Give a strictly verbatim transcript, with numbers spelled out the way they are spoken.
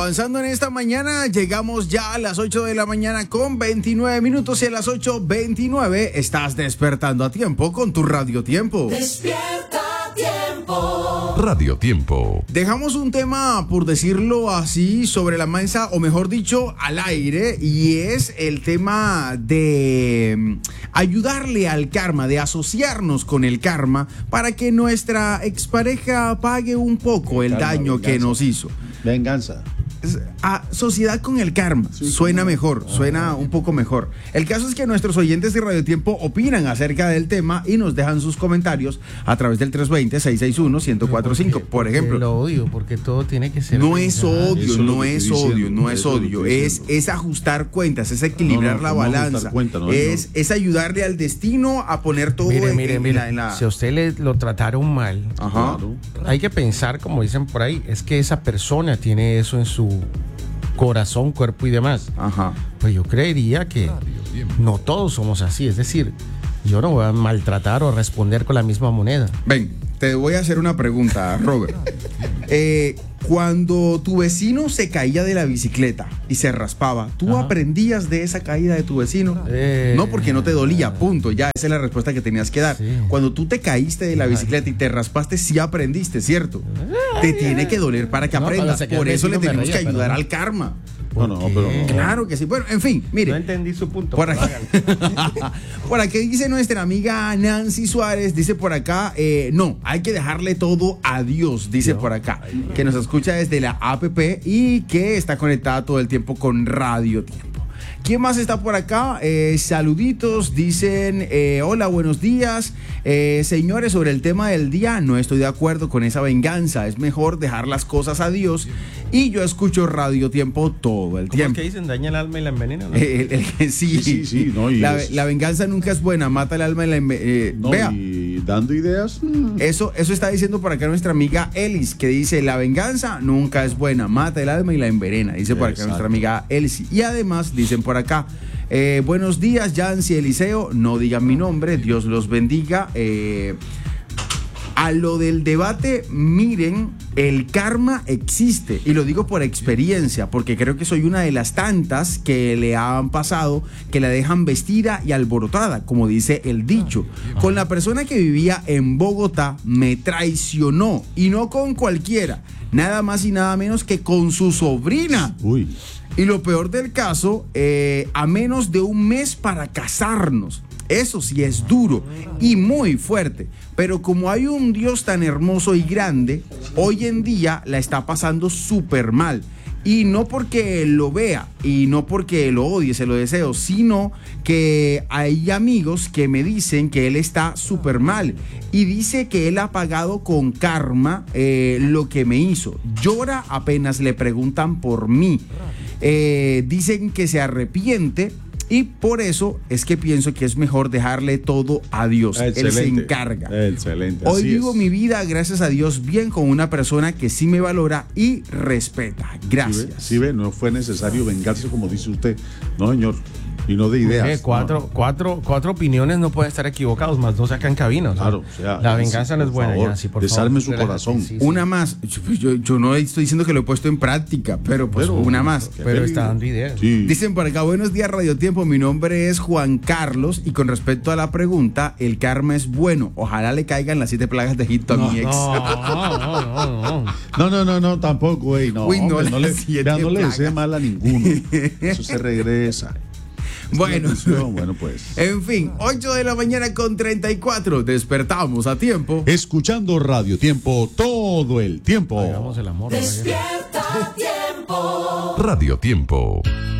Avanzando en esta mañana, llegamos ya a las ocho de la mañana con veintinueve minutos y a las ocho veintinueve estás despertando a tiempo con tu Radio Tiempo. Despierta a tiempo. Radio Tiempo. Dejamos un tema, por decirlo así, sobre la mesa, o mejor dicho, al aire, y es el tema de ayudarle al karma, de asociarnos con el karma para que nuestra expareja pague un poco el Karma, daño venganza. que nos hizo. Venganza. A sociedad con el karma, Sí, suena sí. mejor, suena un poco mejor. El caso es que nuestros oyentes de Radio Tiempo opinan acerca del tema y nos dejan sus comentarios a través del tres dos cero, seis seis uno, uno cero cuatro cinco. Por Porque ejemplo, lo odio, porque todo tiene que ser. no es verdad. odio, Eso es lo no que es estoy odio, diciendo, no es eso es lo que odio, estoy es, diciendo. es ajustar cuentas, es equilibrar No, no, la no ajustar balanza, cuenta, no, es, no. es ayudarle al destino a poner todo Mire, en, mire, en mire. la... en la- Si a usted le lo trataron mal, Ajá. Claro. hay que pensar, como dicen por ahí, es que esa persona tiene eso en su corazón, cuerpo y demás. Ajá. Pues yo creería que no todos somos así. Es decir, yo no voy a maltratar o responder con la misma moneda. Ven, te voy a hacer una pregunta, Robert. Eh, cuando tu vecino se caía de la bicicleta y se raspaba, ¿tú Ajá. aprendías de esa caída de tu vecino? Eh, No, porque no te dolía, punto. Ya, esa es la respuesta que tenías que dar. Sí. Cuando tú te caíste de la bicicleta y te raspaste, sí aprendiste, ¿cierto? Te tiene que doler para que No, aprendas. cuando se quedó Por el eso le vecino me tenemos que reía, ayudar pero no. al karma. No, no, ¿Por pero qué? no. Claro que sí. Bueno, en fin, mire. No entendí su punto. Por pero aquí, hágalo. por aquí dice nuestra amiga Nancy Suárez, dice por acá, eh, no, hay que dejarle todo a Dios, dice por acá, que nos escucha desde la app y que está conectada todo el tiempo con Radio Tiempo. ¿Quién más está por acá? Eh, saluditos, dicen, eh, hola, buenos días. Eh, señores, sobre el tema del día, no estoy de acuerdo con esa venganza. Es mejor dejar las cosas a Dios. Y yo escucho Radio Tiempo todo el ¿Cómo es tiempo. que dicen? ¿Daña el alma y la envenena? ¿no? El- el- el- sí, Sí, sí, sí, no, y la, es- la venganza nunca es buena, mata el alma y la enve- eh, No, vea, y dando ideas. mm, eso, eso está diciendo por acá nuestra amiga Elis, que dice, la venganza nunca es buena, mata el alma y la envenena, dice por acá Exacto. nuestra amiga Elis. Y además dicen por acá, eh, buenos días, Yancy Eliseo, no digan mi nombre, Dios los bendiga. eh, A lo del debate, miren, el karma existe y lo digo por experiencia, porque creo que soy una de las tantas que le han pasado, que la dejan vestida y alborotada, como dice el dicho. Con la persona que vivía en Bogotá me traicionó y no con cualquiera, nada más y nada menos que con su sobrina. Uy. Y lo peor del caso, eh, a menos de un mes para casarnos. Eso sí es duro y muy fuerte, pero como hay un Dios tan hermoso y grande, hoy en día la está pasando súper mal. Y no porque lo vea y no porque lo odie, se lo deseo, sino que hay amigos que me dicen que él está súper mal y dice que él ha pagado con karma eh, lo que me hizo. Llora apenas le preguntan por mí. Eh, dicen que se arrepiente. Y por eso es que pienso que es mejor dejarle todo a Dios. Él se Excelente. encarga. Excelente. Hoy así vivo es. mi vida, gracias a Dios, bien con una persona que sí me valora y respeta. ¿Sí ve? Gracias. Sí ve, no fue necesario vengarse como dice usted. No, señor. Y no de ideas. Eh, cuatro, No. cuatro, cuatro opiniones no pueden estar equivocados, más dos sacan cabina. o sea, Claro, o sea, la sí, venganza no por es buena. favor, Ya, sí, por desarme favor, su relájate, corazón. sí, sí. Una más. Yo, yo- yo no estoy diciendo que lo he puesto en práctica, pero pues Pero- una más. Qué Pero peligro. está dando ideas. Sí. Dicen por acá, buenos días Radio Tiempo, mi nombre es Juan Carlos y con respecto a la pregunta, el karma es bueno, ojalá le caigan las siete plagas de Egipto a mi ex. No, no, no, no, no. No, no, no, no, tampoco, güey. No, Uy, no, hombre, no, las le, siete vea, no le plagas. desee mal a ninguno. Eso se regresa. Bueno, Bueno, pues. en fin, ocho de la mañana con treinta y cuatro, despertamos a tiempo. Escuchando Radio Tiempo todo el tiempo. Hagamos el amor. ¿verdad? Despierta a tiempo. Radio Tiempo.